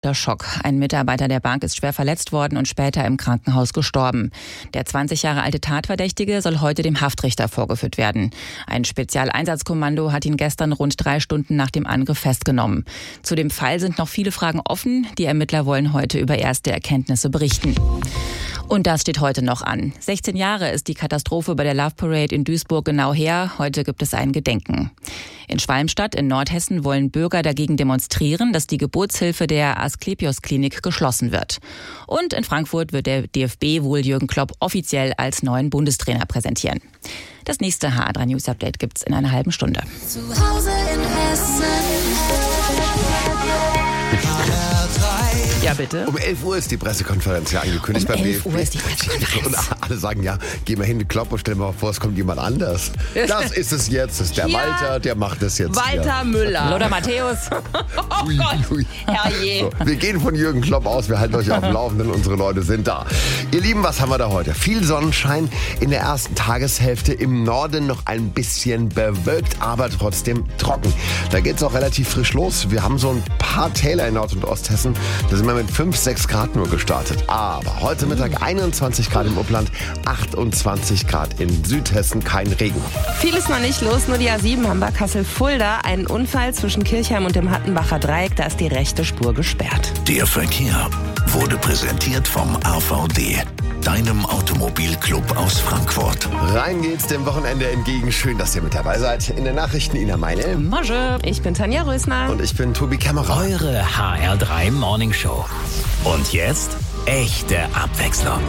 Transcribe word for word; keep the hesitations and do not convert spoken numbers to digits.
Der Schock. Ein Mitarbeiter der Bank ist schwer verletzt worden und später im Krankenhaus gestorben. Der zwanzig Jahre alte Tatverdächtige soll heute dem Haftrichter vorgeführt werden. Ein Spezialeinsatzkommando hat ihn gestern rund drei Stunden nach dem Angriff festgenommen. Zu dem Fall sind noch viele Fragen offen. Die Ermittler wollen heute über erste Erkenntnisse berichten. Und das steht heute noch an. sechzehn Jahre ist die Katastrophe bei der Love Parade in Duisburg genau her. Heute gibt es ein Gedenken. In Schwalmstadt in Nordhessen wollen Bürger dagegen demonstrieren, dass die Geburtshilfe der Asklepios-Klinik geschlossen wird. Und in Frankfurt wird der D F B wohl Jürgen Klopp offiziell als neuen Bundestrainer präsentieren. Das nächste H A drei News Update gibt's in einer halben Stunde. Zu Hause in Hessen. Ja, bitte. Um elf Uhr ist die Pressekonferenz ja angekündigt Um beim elf D F B. Uhr ist die Pressekonferenz. Und alle sagen, ja, geh mal hin, Klopp und stell dir mal vor, es kommt jemand anders. Das ist es jetzt, das ist der Ja. Walter, der macht das jetzt. Walter hier. Müller. Lothar Matthäus. Oh Ui, Gott, ui. herrje. So, wir gehen von Jürgen Klopp aus, wir halten euch auf dem Laufenden, unsere Leute sind da. Ihr Lieben, was haben wir da heute? Viel Sonnenschein in der ersten Tageshälfte, im Norden noch ein bisschen bewölkt, aber trotzdem trocken. Da geht's auch relativ frisch los. Wir haben so ein paar Täler in Nord- und Osthessen, da sind wir mit fünf, sechs Grad nur gestartet. Aber heute Mittag einundzwanzig Grad im Upland, achtundzwanzig Grad in Südhessen, kein Regen. Viel ist noch nicht los, nur die A sieben Hambach-Kassel-Fulda. Ein Unfall zwischen Kirchheim und dem Hattenbacher Dreieck, da ist die rechte Spur gesperrt. Der Verkehr wurde präsentiert vom A V D, deinem Automobilclub aus Frankfurt. Rein geht's dem Wochenende entgegen. Schön, dass ihr mit dabei seid. In den Nachrichten Ina Meile. Mosche. Ich bin Tanja Rösner. Und ich bin Tobi Kämmerer. Eure H R drei Morning Show. Und jetzt echte Abwechslung.